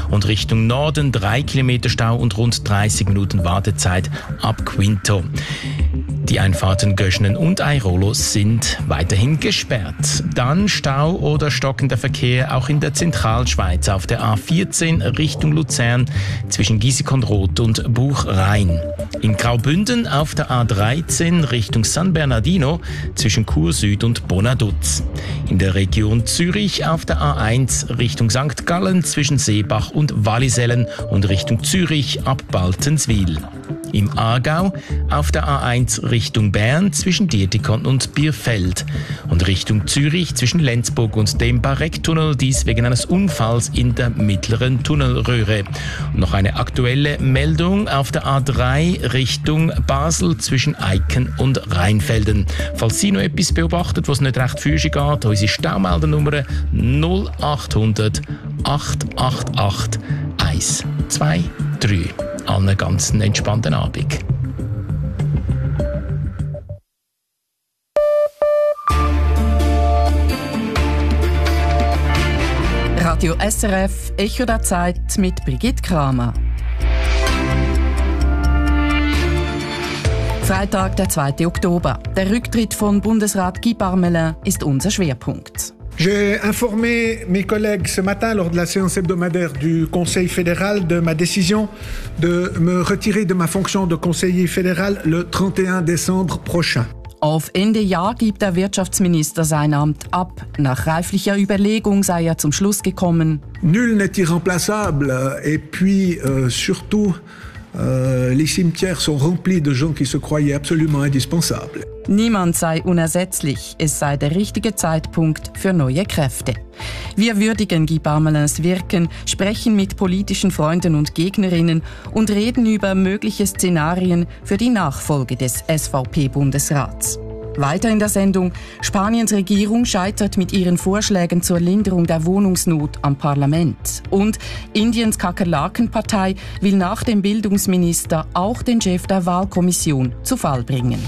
und Richtung Norden 3 Kilometer Stau und rund 30 Minuten Wartezeit ab Quinto. Die Einfahrten Göschenen und Airolo sind weiterhin gesperrt. Dann Stau oder stockender Verkehr auch in der Zentralschweiz auf der A14 Richtung Luzern zwischen Giesecon-Roth und Buchrhein. In Graubünden auf der A13 Richtung San Bernardino zwischen Chur Süd und Bonaduz. In der Region Zürich auf der A1 Richtung St. Gallen zwischen Seebach und Wallisellen und Richtung Zürich ab Baltenswil. Im Aargau auf der A1 Richtung Bern zwischen Dietikon und Bierfeld und Richtung Zürich zwischen Lenzburg und dem Barecktunnel, dies wegen eines Unfalls in der mittleren Tunnelröhre. Und noch eine aktuelle Meldung auf der A3 Richtung Basel zwischen Eiken und Rheinfelden. Falls Sie noch etwas beobachtet, was nicht recht füßig geht, unsere Staumeldernummer 0800 888 123. Einen ganz entspannten Abend. Radio SRF, Echo der Zeit mit Brigitte Kramer. Freitag, der 2. Oktober. Der Rücktritt von Bundesrat Guy Parmelin ist unser Schwerpunkt. J'ai informé mes collègues ce matin lors de la séance hebdomadaire du Conseil fédéral de ma décision de me retirer de ma fonction de conseiller fédéral le 31 décembre prochain. Auf Ende Jahr gibt der Wirtschaftsminister sein Amt ab. Nach reiflicher Überlegung sei er zum Schluss gekommen. Nul n'est irremplaçable et puis surtout les cimetières sont remplis de gens qui se croyaient absolument indispensables. Niemand sei unersetzlich, es sei der richtige Zeitpunkt für neue Kräfte. Wir würdigen Guy Parmelins Wirken, sprechen mit politischen Freunden und Gegnerinnen und reden über mögliche Szenarien für die Nachfolge des SVP-Bundesrats. Weiter in der Sendung: Spaniens Regierung scheitert mit ihren Vorschlägen zur Linderung der Wohnungsnot am Parlament. Und Indiens Kakerlakenpartei will nach dem Bildungsminister auch den Chef der Wahlkommission zu Fall bringen.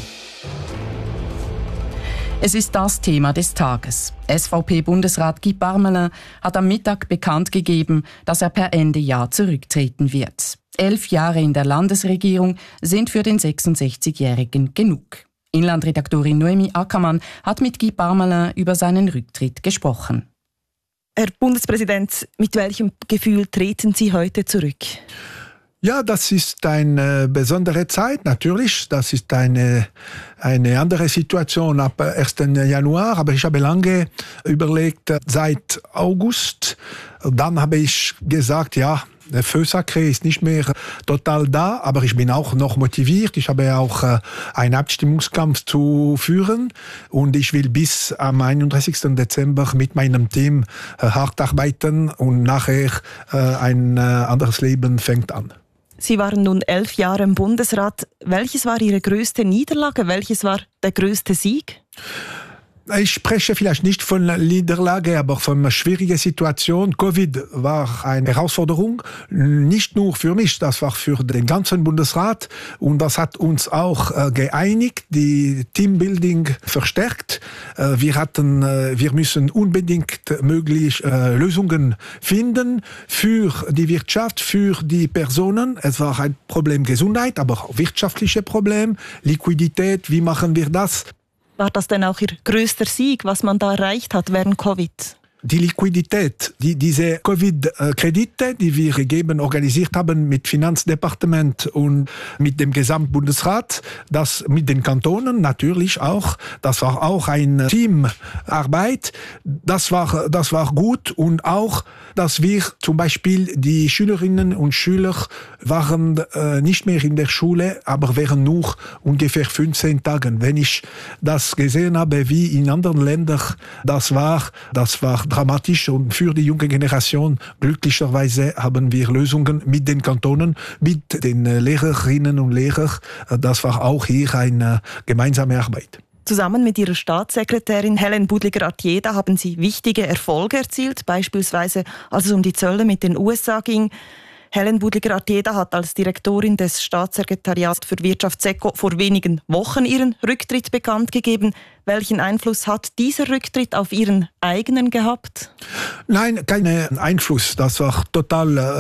Es ist das Thema des Tages. SVP-Bundesrat Guy Parmelin hat am Mittag bekannt gegeben, dass er per Ende Jahr zurücktreten wird. 11 Jahre in der Landesregierung sind für den 66-Jährigen genug. Inlandredaktorin Noemi Ackermann hat mit Guy Parmelin über seinen Rücktritt gesprochen. Herr Bundespräsident, mit welchem Gefühl treten Sie heute zurück? Ja, das ist eine besondere Zeit, natürlich. Das ist eine andere Situation ab 1. Januar. Aber ich habe lange überlegt, seit August. Dann habe ich gesagt, ja, der Feu Sacré ist nicht mehr total da, aber ich bin auch noch motiviert. Ich habe auch einen Abstimmungskampf zu führen und ich will bis am 31. Dezember mit meinem Team hart arbeiten und nachher ein anderes Leben fängt an. Sie waren nun 11 Jahre im Bundesrat. Welches war Ihre größte Niederlage? Welches war der größte Sieg? Ich spreche vielleicht nicht von Niederlage, aber von einer schwierigen Situation. Covid war eine Herausforderung, nicht nur für mich, das war für den ganzen Bundesrat. Und das hat uns auch geeinigt, die Teambuilding verstärkt. Wir müssen unbedingt möglich Lösungen finden für die Wirtschaft, für die Personen. Es war ein Problem Gesundheit, aber auch wirtschaftliche Problem, Liquidität. Wie machen wir das? War das denn auch Ihr größter Sieg, was man da erreicht hat während Covid? Die Liquidität, diese Covid-Kredite, die wir organisiert haben mit Finanzdepartement und mit dem Gesamtbundesrat, das mit den Kantonen natürlich auch, das war auch eine Teamarbeit, das war gut und auch, dass wir zum Beispiel die Schülerinnen und Schüler waren nicht mehr in der Schule, aber wären nur ungefähr 15 Tagen. Wenn ich das gesehen habe, wie in anderen Ländern das war dramatisch und für die junge Generation. Glücklicherweise haben wir Lösungen mit den Kantonen, mit den Lehrerinnen und Lehrern. Das war auch hier eine gemeinsame Arbeit. Zusammen mit Ihrer Staatssekretärin Hélène Boudliger-Attieda haben Sie wichtige Erfolge erzielt, beispielsweise als es um die Zölle mit den USA ging. Hélène Boudliger-Attieda hat als Direktorin des Staatssekretariats für Wirtschaft SECO vor wenigen Wochen ihren Rücktritt bekannt gegeben. Welchen Einfluss hat dieser Rücktritt auf Ihren eigenen gehabt? Nein, keinen Einfluss. Das war total